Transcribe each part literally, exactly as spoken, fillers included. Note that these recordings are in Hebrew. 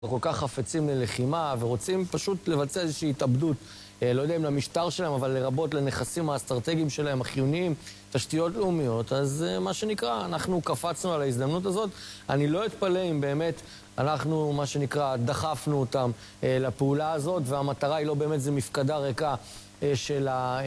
כל כך חפצים ללחימה ורוצים פשוט לבצע איזושהי התאבדות, לא יודע אם למשטר שלהם, אבל לרבות לנכסים האסטרטגיים שלהם, החיוניים, תשתיות לאומיות. אז מה שנקרא, אנחנו קפצנו על ההזדמנות הזאת. אני לא אתפלא אם באמת אנחנו, מה שנקרא, דחפנו אותם לפעולה הזאת, והמטרה היא לא באמת זה מפקדה ריקה של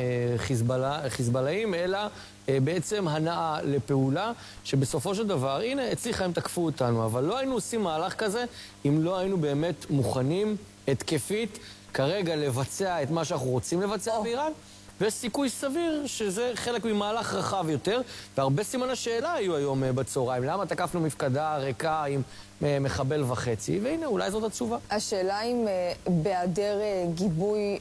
החיזבאללאים, אלא בעצם הנאה לפעולה, שבסופו של דבר, הנה, הצליחה הם תקפו אותנו, אבל לא היינו עושים מהלך כזה אם לא היינו באמת מוכנים התקפית כרגע לבצע את מה שאנחנו רוצים לבצע באיראן, ויש סיכוי סביר שזה חלק ממהלך רחב יותר, והרבה סימני שאלה היו היום בצהריים. למה תקפנו מפקדה ריקה עם מחבל וחצי? והנה, אולי זאת התשובה. השאלה אם בהיעדר גיבוי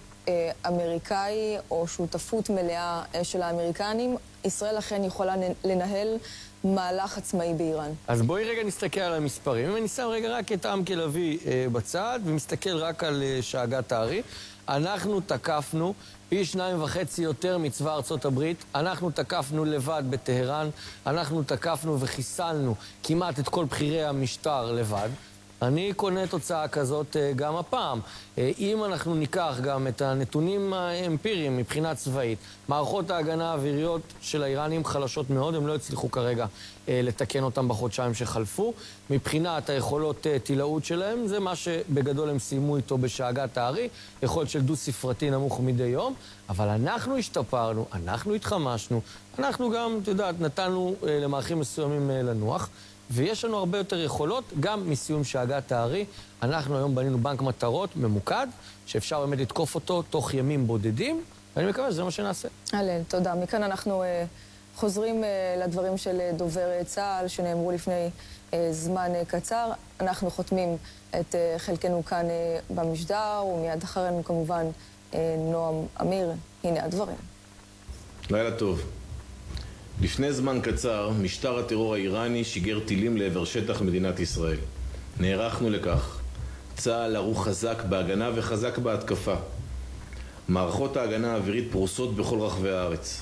אמריקאי או שותפות מלאה של האמריקנים, ישראל אכן יכולה לנהל מהלך עצמאי באיראן. אז בואי רגע נסתכל על המספרים. אם אני שם רגע רק את עמקה לביא בצד, ומסתכל רק על שאגת הארי, אנחנו תקפנו פי שניים וחצי יותר מצבא ארצות הברית, אנחנו תקפנו לבד בטהרן, אנחנו תקפנו וחיסלנו כמעט את כל בחירי המשטר לבד. אני קונה תוצאה כזאת גם הפעם. אם אנחנו ניקח גם את הנתונים האמפיריים מבחינה צבאית, מערכות ההגנה האוויריות של האיראנים חלשות מאוד, הם לא הצליחו כרגע לתקן אותם בחודשיים שחלפו. מבחינת היכולות תילאות שלהם, זה מה שבגדול הם סיימו איתו בשאגת הארי, יכולת של דו ספרתי נמוך מדי יום, אבל אנחנו השתפרנו, אנחנו התחמשנו, אנחנו גם, אתה יודעת, נתנו למערכים מסוימים לנוח, ויש לנו הרבה יותר יכולות, גם מסיום שאגת הארי. אנחנו היום בנינו בנק מטרות ממוקד, שאפשר באמת לתקוף אותו תוך ימים בודדים, ואני מקווה שזה מה שנעשה. הלל, תודה. מכאן אנחנו uh, חוזרים uh, לדברים של דובר צה"ל, שנאמרו לפני uh, זמן uh, קצר. אנחנו חותמים את uh, חלקנו כאן uh, במשדר, ומיד אחרינו כמובן uh, נועם אמיר. הנה הדברים. לילה טוב. לפני זמן קצר, משטר הטרור האיראני שיגר טילים לעבר שטח מדינת ישראל. נערכנו לכך. צה"ל ערוך חזק בהגנה וחזק בהתקפה. מערכות ההגנה האווירית פרוסות בכל רחבי הארץ.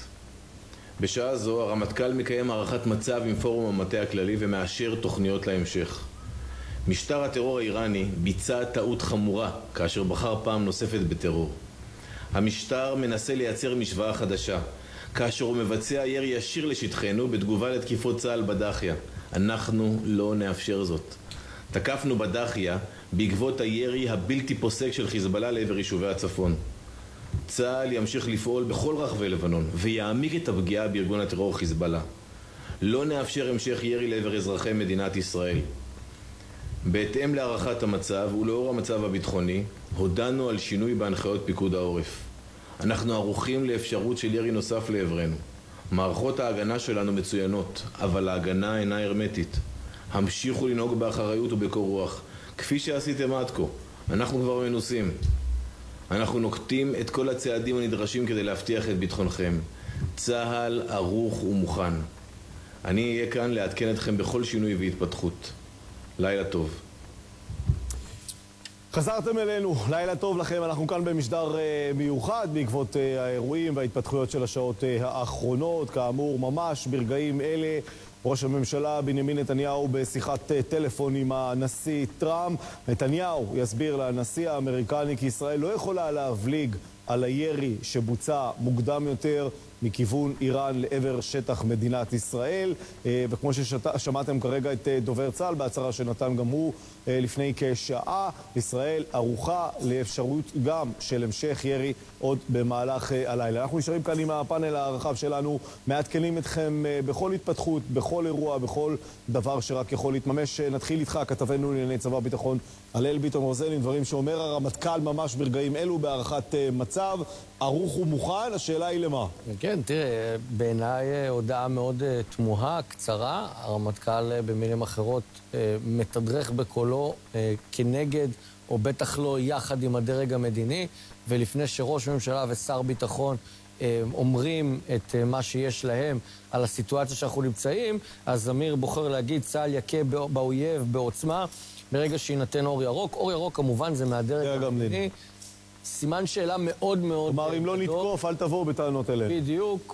בשעה זו, הרמטכ"ל מקיים הערכת מצב עם פורום המטה הכללי ומאשר תוכניות להמשך. משטר הטרור האיראני ביצע טעות חמורה כאשר בחר פעם נוספת בטרור. המשטר מנסה לייצר משוואה חדשה, כאשר הוא מבצע ירי ישיר לשטחנו בתגובה לתקיפות צה"ל בדחיה. אנחנו לא נאפשר זאת. תקפנו בדחיה בעקבות הירי הבלתי פוסק של חיזבאללה לעבר יישובי הצפון. צה"ל ימשיך לפעול בכל רחבי לבנון ויעמיק את הפגיעה בארגון הטרור חיזבאללה. לא נאפשר המשך ירי לעבר אזרחי מדינת ישראל. בהתאם להערכת המצב ולאור המצב הביטחוני, הודענו על שינוי בהנחיות פיקוד העורף. אנחנו ערוכים לאפשרות של ירי נוסף לעברנו. מערכות ההגנה שלנו מצוינות, אבל ההגנה אינה הרמטית. המשיכו לנהוג באחריות ובקור רוח, כפי שעשיתם עד כה. אנחנו כבר מנוסים. אנחנו נוקטים את כל הצעדים הנדרשים כדי להבטיח את ביטחונכם. צה"ל ערוך ומוכן. אני אהיה כאן לעדכן אתכם בכל שינוי והתפתחות. לילה טוב. חזרתם אלינו, לילה טוב לכם. אנחנו כאן במשדר מיוחד בעקבות האירועים וההתפתחויות של השעות האחרונות. כאמור, ממש ברגעים אלה, ראש הממשלה בנימין נתניהו בשיחת טלפון עם הנשיא טראמפ. נתניהו יסביר לנשיא האמריקני כי ישראל לא יכולה להבליג על הירי שבוצע מוקדם יותר מכיוון איראן לעבר שטח מדינת ישראל. וכמו ששמעתם כרגע את דובר צה"ל בהצהרה שנתן גם הוא לפני כשעה, ישראל ערוכה לאפשרות גם של המשך ירי עוד במהלך הלילה. אנחנו נשארים כאן עם הפאנל הרחב שלנו, מעדכנים אתכם בכל התפתחות, בכל אירוע, בכל דבר שרק יכול להתממש. נתחיל איתך, כתבנו לענייני צבא ביטחון הלל ביטון רוזן, עם דברים שאומר הרמטכ"ל ממש ברגעים אלו בהערכת מצב, ערוך ומוכן. השאלה היא למה? כן, תראה, בעיניי הודעה מאוד תמוהה, קצרה. הרמטכ"ל במילים אחרות מתדרך בקולו כנגד, או בטח לא יחד עם הדרג המדיני, ולפני שראש ממשלה ושר ביטחון אומרים את מה שיש להם על הסיטואציה שאנחנו נמצאים, אז אמיר בוחר להגיד צה"ל יכה באויב בעוצמה ברגע שיינתן אור ירוק. אור ירוק כמובן זה מהדרג המדיני. סימן שאלה מאוד מאוד... כלומר, אם לא נתקוף, אל תבואו בטענות אליהם. בדיוק,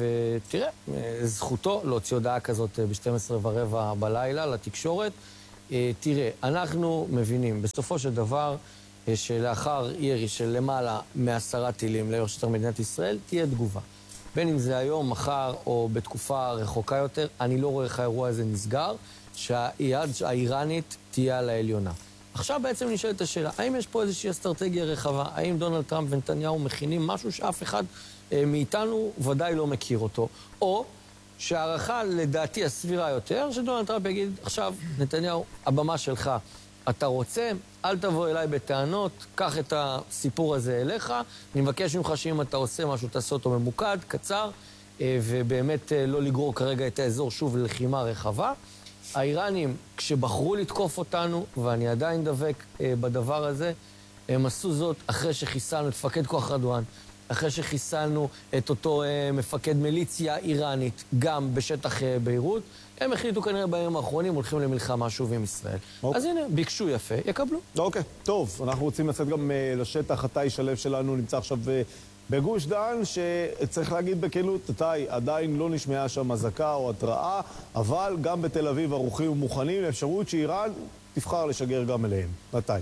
ותראה, זכותו להוציא הודעה כזאת ב-שתים עשרה ורבע בלילה לתקשורת. תראה, אנחנו מבינים, בסופו של דבר, שלאחר ירי של למעלה מעשרה טילים לעבר שטח מדינת ישראל, תהיה תגובה. בין אם זה היום, מחר או בתקופה רחוקה יותר, אני לא רואה איך האירוע הזה נסגר, שהיד האיראנית תהיה על העליונה. עכשיו בעצם נשאלת השאלה, האם יש פה איזושהי אסטרטגיה רחבה? האם דונלד טראמפ ונתניהו מכינים משהו שאף אחד אה, מאיתנו ודאי לא מכיר אותו? או שהערכה לדעתי הסבירה יותר, שדונלד טראמפ יגיד, עכשיו נתניהו, הבמה שלך, אתה רוצה, אל תבוא אליי בטענות, קח את הסיפור הזה אליך, אני מבקש ממך שאם אתה עושה משהו, תעשה אותו ממוקד, קצר, אה, ובאמת אה, לא לגרור כרגע את האזור שוב ללחימה רחבה. האיראנים, כשבחרו לתקוף אותנו, ואני עדיין דבק אה, בדבר הזה, הם עשו זאת אחרי שחיסלנו את מפקד כוח רדואן, אחרי שחיסלנו את אותו אה, מפקד מיליציה איראנית, גם בשטח אה, ביירות. הם החליטו כנראה בימים האחרונים, הולכים למלחמה שוב עם ישראל. אוקיי. אז הנה, ביקשו יפה, יקבלו. אוקיי, טוב, אנחנו רוצים לצאת גם אה, לשטח. התאי שלו שלנו נמצא עכשיו אה, בגוש דן, שצריך להגיד בכנות, התאי עדיין לא נשמעה שם אזעקה או התראה, אבל גם בתל אביב ערוכים ומוכנים לאפשרות שאיראן תבחר לשגר גם אליהם. התאי.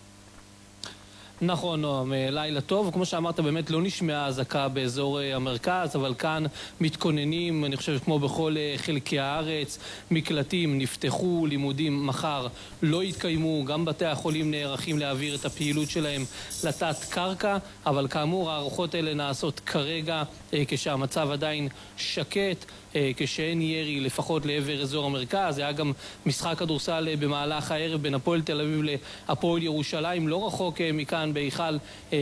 נכון, נועם, לילה טוב. כמו שאמרת, באמת לא נשמעה אזעקה באזור המרכז, אבל כאן מתכוננים, אני חושב, כמו בכל חלקי הארץ, מקלטים נפתחו, לימודים מחר לא יתקיימו, גם בתי החולים נערכים להעביר את הפעילות שלהם לתת קרקע, אבל כאמור, הערכות האלה נעשות כרגע כשהמצב עדיין שקט, כשאין ירי לפחות לעבר אזור המרכז. היה גם משחק כדורסל במהלך הערב בין הפועל תל אביב להפועל ירושלים, לא רחוק מכאן בהיכל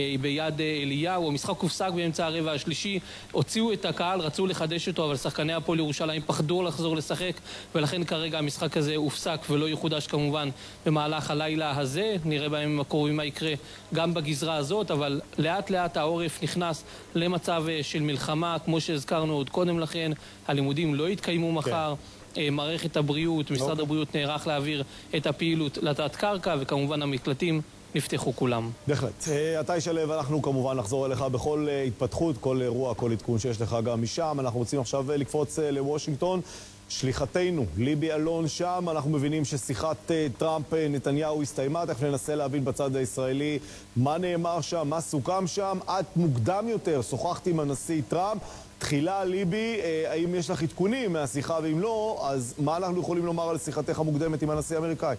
ביד אליהו. המשחק הופסק באמצע הרבע השלישי, הוציאו את הקהל, רצו לחדש אותו, אבל שחקני הפועל ירושלים פחדו לחזור לשחק, ולכן כרגע המשחק הזה הופסק ולא יחודש כמובן במהלך הלילה הזה. נראה בימים הקרובים מה יקרה גם בגזרה הזאת, אבל לאט לאט העורף נכנס למצב של מלחמה, כמו שהזכרנו עוד קודם לכן. הלימודים לא יתקיימו מחר, כן. מערכת הבריאות, משרד לא. הבריאות נערך להעביר את הפעילות לתת קרקע, וכמובן המקלטים נפתחו כולם. בהחלט. התאי שלו, אנחנו כמובן נחזור אליך בכל התפתחות, כל אירוע, כל עדכון שיש לך גם משם. אנחנו רוצים עכשיו לקפוץ לוושינגטון. שליחתנו, ליבי אלון שם. אנחנו מבינים ששיחת טראמפ-נתניהו הסתיימה. תכף ננסה להבין בצד הישראלי מה נאמר שם, מה סוכם שם. את מוקדם יותר שוחחתי עם הנשיא טראמפ. תחילה, ליבי, האם יש לך עדכונים מהשיחה, ואם לא, אז מה אנחנו יכולים לומר על שיחתך המוקדמת עם הנשיא האמריקאי?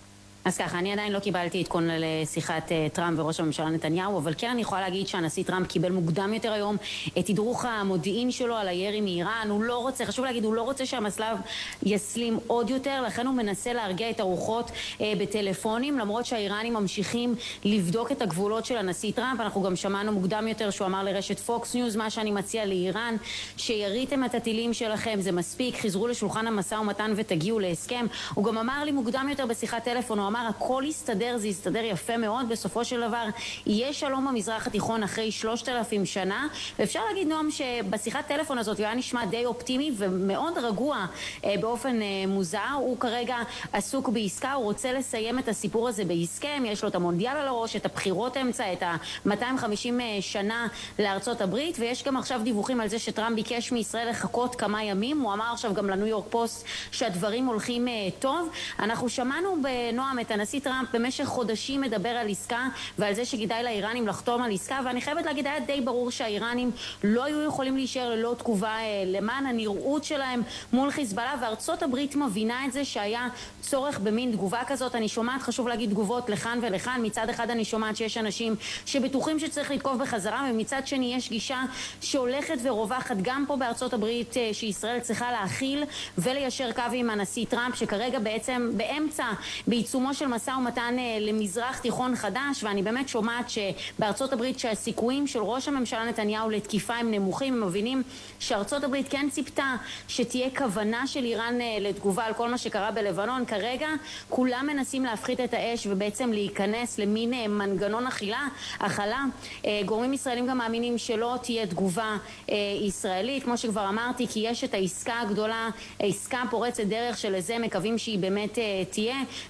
אז ככה, אני עדיין לא קיבלתי עדכון לשיחת טראמפ וראש הממשלה נתניהו, אבל כן אני יכולה להגיד שהנשיא טראמפ קיבל מוקדם יותר היום את תדרוך המודיעין שלו על הירי מאיראן. הוא לא רוצה, חשוב להגיד, הוא לא רוצה שהמצלב יסלים עוד יותר, לכן הוא מנסה להרגיע את הרוחות אה, בטלפונים, למרות שהאיראנים ממשיכים לבדוק את הגבולות של הנשיא טראמפ. אנחנו גם שמענו מוקדם יותר שהוא אמר לרשת פוקס ניוז, מה שאני מציע לאיראן, שיריתם את הטילים שלכם, זה מספיק, חזרו לשולחן המשא ומתן ותגיעו להסכם. הוא גם אמר לי מוקדם יותר בשיחת טלפון, הוא אמר, הכל יסתדר, זה יסתדר יפה מאוד, בסופו של דבר יהיה שלום במזרח התיכון אחרי שלושת אלפים שנה, ואפשר להגיד, נועם, שבשיחת טלפון הזאת הוא היה נשמע די אופטימי ומאוד רגוע אה, באופן אה, מוזר. הוא כרגע עסוק בעסקה, הוא רוצה לסיים את הסיפור הזה בהסכם, יש לו את המונדיאל על הראש, את הבחירות אמצע, את ה-מאתיים וחמישים שנה לארצות הברית, ויש גם עכשיו דיווחים על זה שטראמפ ביקש מישראל לחכות כמה ימים. הוא אמר עכשיו גם לניו יורק פוסט שהדברים הולכים אה, טוב. אנחנו שמענו בנועם את הנשיא טראמפ במשך חודשים מדבר על עסקה ועל זה שכדאי לאיראנים לחתום על עסקה, ואני חייבת להגיד, היה די ברור שהאיראנים לא היו יכולים להישאר ללא תגובה אה, למען הנראות שלהם מול חיזבאללה, וארצות הברית מבינה את זה שהיה צורך במין תגובה כזאת. אני שומעת, חשוב להגיד, תגובות לכאן ולכאן. מצד אחד אני שומעת שיש אנשים שבטוחים שצריך לתקוף בחזרה, ומצד שני יש גישה שהולכת ורווחת גם פה בארצות הברית אה, שישראל צריכה להכיל וליישר קו עם הנשיא טראמפ, שכרגע בעצם באמצע בעיצומו של משא ומתן למזרח תיכון חדש. ואני באמת שומעת שבארצות הברית שהסיכויים של ראש הממשלה נתניהו לתקיפה הם נמוכים. הם מבינים שארצות הברית כן ציפתה שתהיה כוונה של איראן לתגובה על כל מה שקרה בלבנון. כרגע כולם מנסים להפחית את האש ובעצם להיכנס למין מנגנון אכילה, אכלה. גורמים ישראלים גם מאמינים שלא תהיה תגובה ישראלית, כמו שכבר אמרתי, כי יש את העסקה הגדולה, עסקה פורצת דרך שלזה מקווים שהיא באמת תהיה, וגם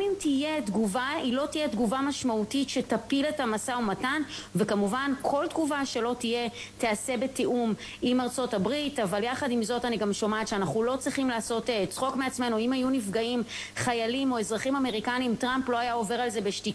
אם תהיה תגובה, היא לא תהיה תגובה משמעותית שתפיל את המשא ומתן, וכמובן כל תגובה שלא תהיה תעשה בתיאום עם ארצות הברית, אבל יחד עם זאת אני גם שומעת שאנחנו לא צריכים לעשות צחוק מעצמנו. אם היו נפגעים חיילים או אזרחים אמריקנים, טראמפ לא היה עובר על זה בשתיקה.